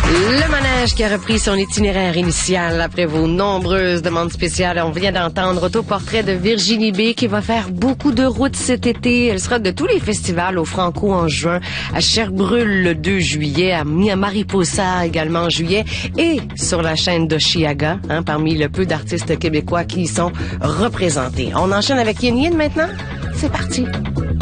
Le manège qui a repris son itinéraire initial après vos nombreuses demandes spéciales. On vient d'entendre autoportrait de Virginie B qui va faire beaucoup de routes cet été. Elle sera de tous les festivals au Franco en juin, à Sherbrooke le 2 juillet, à Mariposa également en juillet et sur la chaîne d'Oshiaga, parmi le peu d'artistes québécois qui y sont représentés. On enchaîne avec Yin Yin maintenant. C'est parti.